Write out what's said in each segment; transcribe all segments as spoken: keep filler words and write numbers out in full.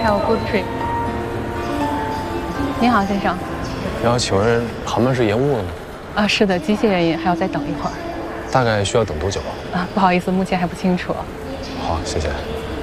Have a good trip。你好，先生。 你好，请问航班是延误了吗？ 啊，是的，机械原因，还要再等一会儿。 大概需要等多久啊？ 啊，不好意思，目前还不清楚。 好，谢谢。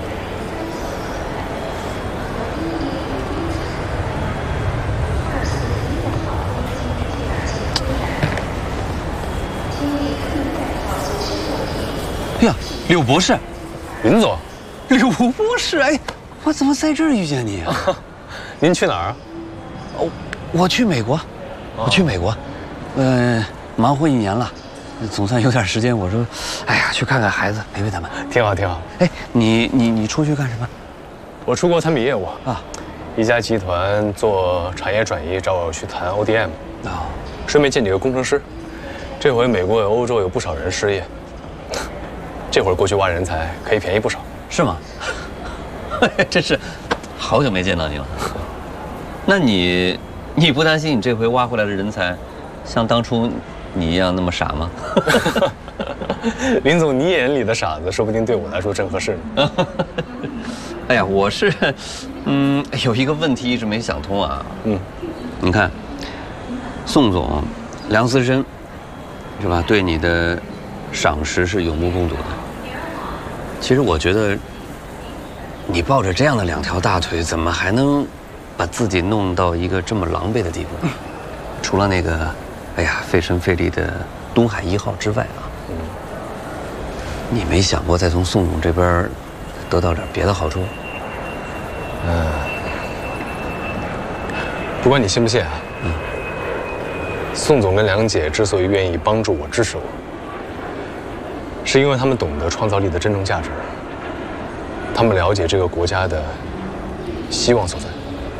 哎呀，柳博士， 林总， 柳博士，哎，我怎么在这儿遇见你啊？ 您去哪儿啊？ 哦，我去美国，我去美国，嗯、呃，忙活一年了，总算有点时间。我说，哎呀，去看看孩子，陪陪他们， 挺好，挺好。 哎，你你你出去干什么？ 我出国产品业务啊， 一家集团做产业转移，找我去谈 O D M 啊， 顺便见几个工程师。这回美国有欧洲有不少人失业。这会儿过去挖人才可以便宜不少， 是吗？真是好久没见到你了。那你你不担心你这回挖回来的人才像当初你一样那么傻吗？ 林总，你眼里的傻子，说不定对我来说正合适呢。 哎呀，我是，嗯，有一个问题一直没想通啊。嗯，你看，宋总、梁思申，是吧？对你的赏识是有目共睹的。其实我觉得，你抱着这样的两条大腿，怎么还能把自己弄到一个这么狼狈的地步？除了那个，哎呀，费神费力的东海一号之外啊，嗯，你没想过再从宋总这边得到点别的好处？ 嗯，不管你信不信啊，嗯，宋总跟梁姐之所以愿意帮助我、支持我，是因为他们懂得创造力的真正价值，他们了解这个国家的希望所在。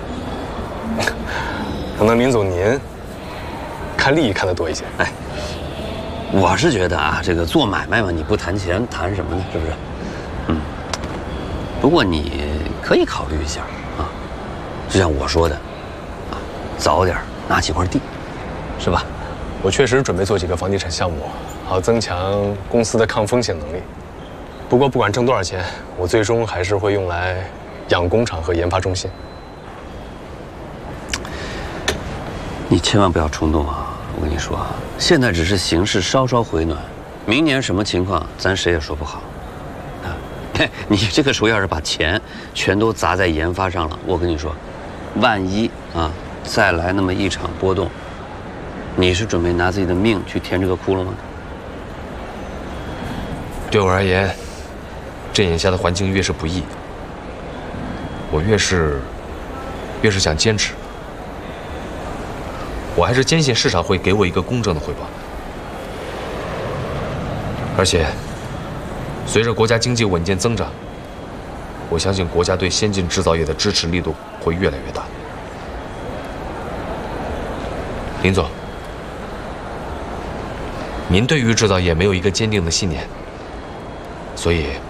可能林总您看利益看得多一些。 哎，我是觉得啊，这个做买卖嘛，你不谈钱谈什么呢？是不是？嗯。不过你可以考虑一下啊，就像我说的，啊，早点拿几块地，是吧？ 我确实准备做几个房地产项目，好增强公司的抗风险能力。不过不管挣多少钱，我最终还是会用来养工厂和研发中心。 你千万不要冲动啊！我跟你说啊，现在只是形势稍稍回暖，明年什么情况，咱谁也说不好。啊，你这个时候要是把钱全都砸在研发上了，我跟你说，万一啊再来那么一场波动，你是准备拿自己的命去填这个窟窿吗？ 对我而言，这眼下的环境越是不易，我越是越是想坚持。我还是坚信市场会给我一个公正的回报，而且随着国家经济稳健增长，我相信国家对先进制造业的支持力度会越来越大。林总，您对于制造业没有一个坚定的信念，所以